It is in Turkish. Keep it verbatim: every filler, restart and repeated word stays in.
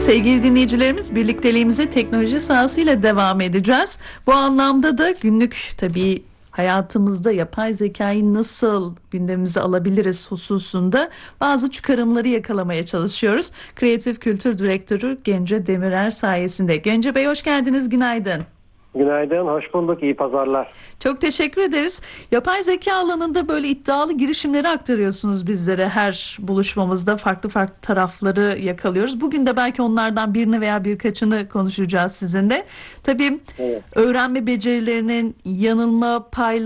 Sevgili dinleyicilerimiz, birlikteliğimize teknoloji sahasıyla devam edeceğiz. Bu anlamda da günlük tabii hayatımızda yapay zekayı nasıl gündemimize alabiliriz hususunda bazı çıkarımları yakalamaya çalışıyoruz. Kreatif Kültür Direktörü Gence Demirer sayesinde. Gence Bey, hoş geldiniz, günaydın. Günaydın, hoş bulduk, iyi pazarlar. Çok teşekkür ederiz. Yapay zeka alanında böyle iddialı girişimleri aktarıyorsunuz bizlere. Her buluşmamızda farklı farklı tarafları yakalıyoruz. Bugün de belki onlardan birini veya birkaçını konuşacağız sizinle. Tabii Evet. öğrenme becerilerinin, yanılma payları,